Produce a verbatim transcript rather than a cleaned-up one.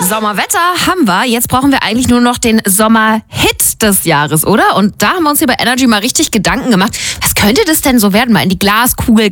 Sommerwetter haben wir. Jetzt brauchen wir eigentlich nur noch den Sommerhit des Jahres, oder? Und da haben wir uns hier bei Energy mal richtig Gedanken gemacht. Was könnte das denn so werden? Mal in die Glaskugel